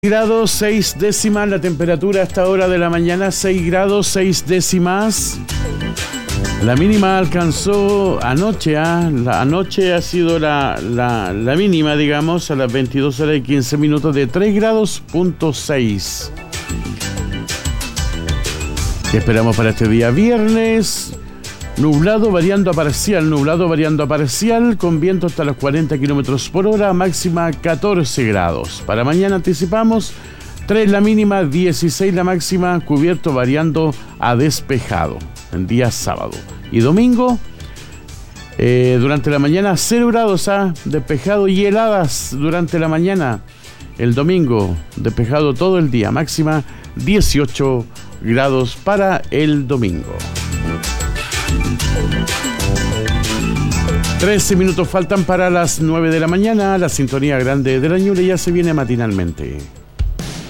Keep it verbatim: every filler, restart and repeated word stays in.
Grados seis décimas la temperatura a esta hora de la mañana, seis grados seis décimas. La mínima alcanzó anoche, ¿eh? la, anoche ha sido la, la, la mínima, digamos, a las veintidós horas y quince minutos de tres grados punto seis. ¿Qué esperamos para este día viernes? Nublado variando a parcial, nublado variando a parcial, con viento hasta los cuarenta kilómetros por hora, máxima catorce grados. Para mañana anticipamos tres la mínima, dieciséis la máxima, cubierto variando a despejado, en día sábado. Y domingo, eh, durante la mañana cero grados, ¿ah? despejado y heladas durante la mañana. El domingo, despejado todo el día, máxima dieciocho grados para el domingo. trece minutos faltan para las nueve de la mañana. La sintonía grande de la Ñuble ya se viene matinalmente.